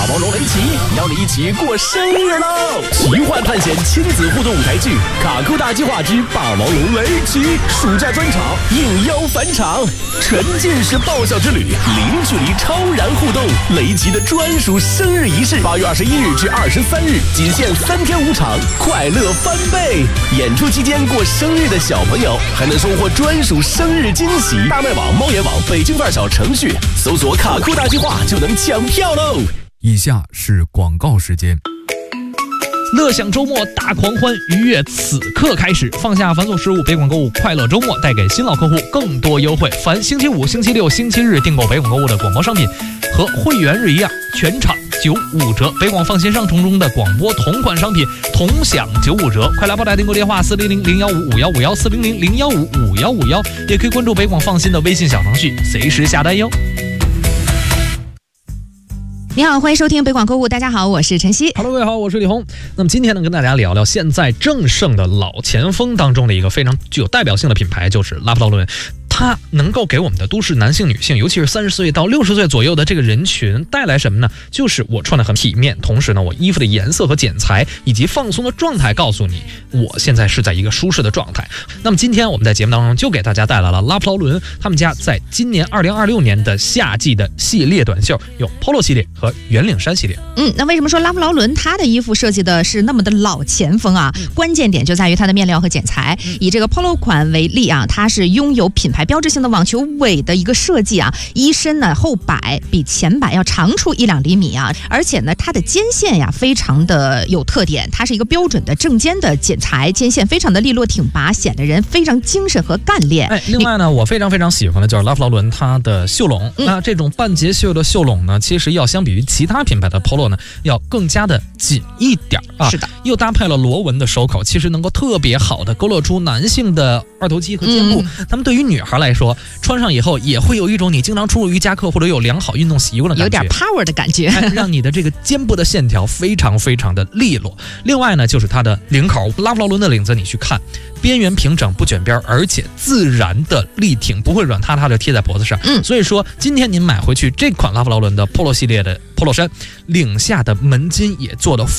毛龙围棋邀你一起过生日喽！奇幻探险亲子互动舞台剧《卡酷大计划之霸毛龙围棋》暑假专场应邀返场，沉浸式爆笑之旅，零距离超燃互动，雷吉的专属生日仪式，8月21日至23日，仅限3天5场，快乐翻倍！演出期间过生日的小朋友还能收获专属生日惊喜。大麦网、猫眼网、北京范儿小程序搜索“卡酷大计划”就能抢票喽！ 以下是广告时间。 乐享周末大狂欢，愉悦此刻开始。放下繁琐事务，北广购物快乐周末带给新老客户更多优惠。凡星期五、星期六、星期日订购北广购物的广播商品，和会员日一样，全场95折。北广放心上冲中的广播同款商品同享95折。快来拨打订购电话400-015-5151，400-015-5151，也可以关注北广放心的微信小程序，随时下单哟。 你好，欢迎收听北广购物。大家好，我是晨曦。 Hello， 各位好，我是李红。那么今天呢，跟大家聊聊现在正盛的老前锋当中的一个非常具有代表性的品牌，就是拉夫劳伦。它能够给我们的都市男性、女性，尤其是30岁到60岁左右的这个人群带来什么呢？就是我穿得很体面，同时呢，我衣服的颜色和剪裁以及放松的状态告诉你，我现在是在一个舒适的状态。那么今天我们在节目当中就给大家带来了拉夫劳伦他们家在今年2026年的夏季的系列短袖，有 Polo 系列和圆领衫系列。 那为什么说拉夫劳伦它的衣服设计的是那么的老前锋啊？关键点就在于它的面料和剪裁。以这个 Polo 款为例啊，它是拥有品牌标志性的网球尾的一个设计啊，衣身呢后摆比前摆要长出1-2厘米啊，而且呢它的肩线呀非常的有特点，它是一个标准的正肩的剪裁，肩线非常的利落挺拔，显得人非常精神和干练。 另外呢，我非常喜欢的就是拉夫劳伦它的袖笼。那这种半截袖的袖笼呢，其实要相比于其他品牌的 Polo 呢，要更加的紧一点啊。 是的， 又搭配了螺纹的手口，其实能够特别好的勾勒出男性的二头肌和肩部。他们对于女孩来说，穿上以后也会有一种你经常出入瑜伽课或者有良好运动习惯的感觉， 有点 power 的感觉， 让你的这个肩部的线条非常的利落。另外呢，就是它的领口，拉夫劳伦的领子你去看，边缘平整不卷边，而且自然的力挺，不会软塌塌的贴在脖子上。所以说今天您买回去这款拉夫劳伦的 Polo 系列的 Polo 衫，领下的门襟也做得